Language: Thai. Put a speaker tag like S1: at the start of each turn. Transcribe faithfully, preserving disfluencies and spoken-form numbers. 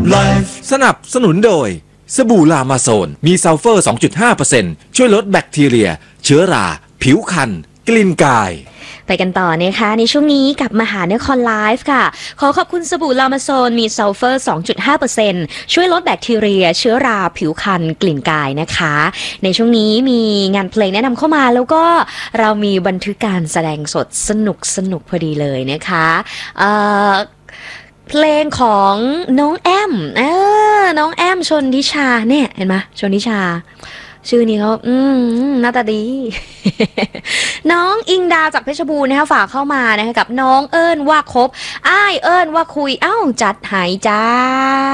S1: Life สนับสนุนโดยสบู่ลามาโซนมีซัลเฟอร์ สองจุดห้าเปอร์เซ็นต์ ช่วยลดแบคทีเรียเชื้อราผิวคันกลิ่นกาย
S2: ไปกันต่อนะคะในช่วงนี้กับมหานครไลฟ์ค่ะขอขอบคุณสบู่ลามาโซนมีซัลเฟอร์ สองจุดห้าเปอร์เซ็นต์ ช่วยลดแบคทีเรียเชื้อราผิวคันกลิ่นกายนะคะในช่วงนี้มีงานเพลงแนะนำเข้ามาแล้วก็เรามีบันทึกการแสดงสดสนุกสนุกพอดีเลยนะคะเอ่อเพลงของน้องแอมเออน้องแอมชนทิชาเนี่ยเห็นไหมชนทิชาชื่อนี้เขาอืมหน้าตาดี น้องอิงดาวจากเพชรบูรณ์นะคะฝากเข้ามานะคะกับน้องเอิญว่าคบอ้ายเอิญว่าคุยเอ้าจัดหายจ้า